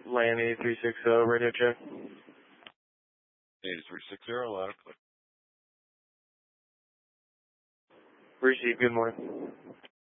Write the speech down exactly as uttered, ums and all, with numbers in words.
Land eighty-three sixty, radio check. eighty-three sixty, loud and clear. Receive, good morning.